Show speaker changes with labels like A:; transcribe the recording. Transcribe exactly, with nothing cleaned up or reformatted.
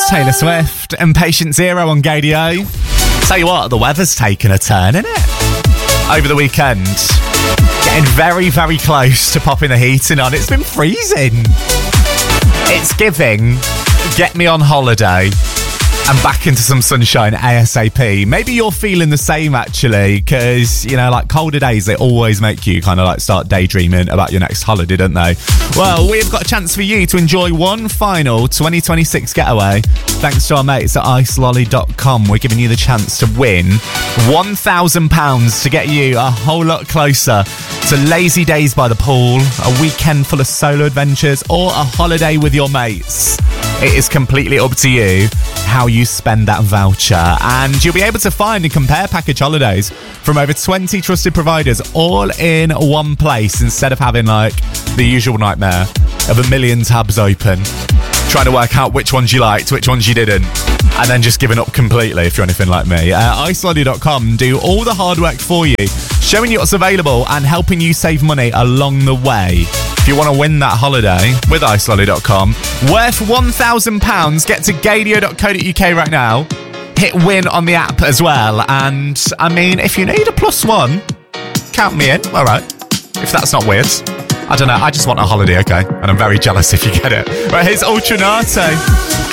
A: Taylor Swift and Patient Zero on Gadio. Tell you what, the weather's taken a turn, isn't it? Over the weekend, getting very, very close to popping the heating on. It's been freezing. It's giving, get me on holiday and back into some sunshine ASAP. Maybe you're feeling the same, actually, because, you know, like colder days, they always make you kind of like start daydreaming about your next holiday, don't they? Well, we've got a chance for you to enjoy one final twenty twenty-six getaway. Thanks to our mates at ice lolly dot com. We're giving you the chance to win one thousand pounds to get you a whole lot closer to lazy days by the pool, a weekend full of solo adventures, or a holiday with your mates. It is completely up to you how you spend that voucher, and you'll be able to find and compare package holidays from over twenty trusted providers all in one place, instead of having like the usual nightmare of a million tabs open trying to work out which ones you liked, which ones you didn't, and then just giving up completely if you're anything like me. uh, ice lolly dot com do all the hard work for you, showing you what's available and helping you save money along the way. If you want to win that holiday with ice lolly dot com, worth one thousand pounds, get to gadio dot co dot uk right now. Hit win on the app as well. And, I mean, if you need a plus one, count me in. All right. If that's not weird. I don't know. I just want a holiday, okay? And I'm very jealous if you get it. Right, here's Ultranate.